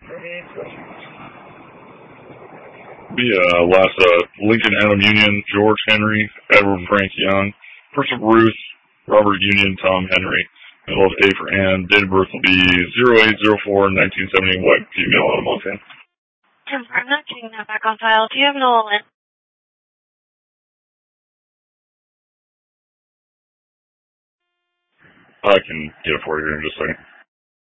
Be last Lincoln Adam Union, George Henry, Edward Frank Young, Christopher Ruth, Robert Union, Tom Henry. Middle of A for Ann. Date of birth will be 08/04/1970. White, female, out of Montana. I'm not getting that back on file. Do you have an Nolan? I can get it for you here in just a second.